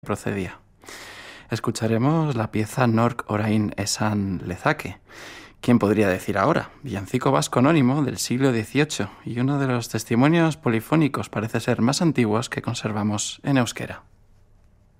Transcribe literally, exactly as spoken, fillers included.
procedía. Escucharemos la pieza Nork orain esan lezake. ¿Quién podría decir ahora? Villancico vasco anónimo del siglo dieciocho y uno de los testimonios polifónicos parece ser más antiguos que conservamos en euskera.